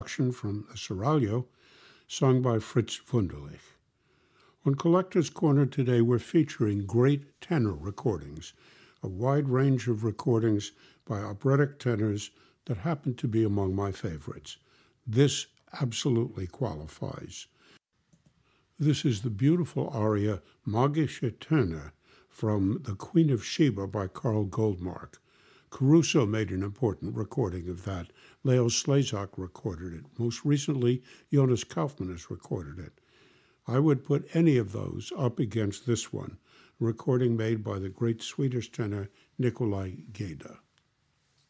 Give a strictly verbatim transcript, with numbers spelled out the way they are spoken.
from the Seraglio, sung by Fritz Wunderlich. On Collector's Corner today, we're featuring great tenor recordings, a wide range of recordings by operatic tenors that happen to be among my favorites. This absolutely qualifies. This is the beautiful aria Magische Töne from The Queen of Sheba by Karl Goldmark. Caruso made an important recording of that. Leo Slezak recorded it. Most recently, Jonas Kaufmann has recorded it. I would put any of those up against this one, a recording made by the great Swedish tenor Nikolai Geda.